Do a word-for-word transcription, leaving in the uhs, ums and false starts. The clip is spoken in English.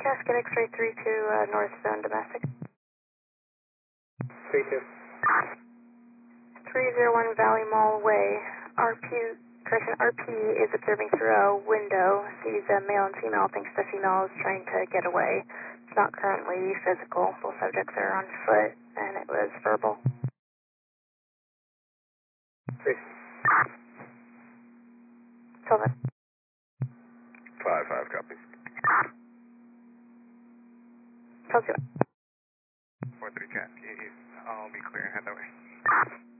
Cascade X-ray three two, uh, North Zone Domestic. three two. three zero one Valley Mall Way. R P, correction, R P is observing through a window, sees a male and female, thinks the female is trying to get away. It's not currently physical. Both subjects are on foot, and it was verbal. three. Silver. five five, copy. Told you. four three, Cascade, I'll be clear, head that way.